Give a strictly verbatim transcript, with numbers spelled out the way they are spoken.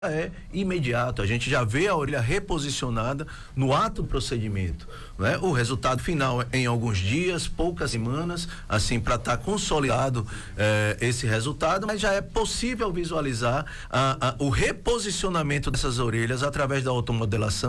é imediato, a gente já vê a orelha reposicionada no ato do procedimento, né? O resultado final é em alguns dias, poucas semanas, assim, para estar tá consolidado eh, esse resultado, mas já é possível visualizar a, a, o reposicionamento dessas orelhas através da automodelação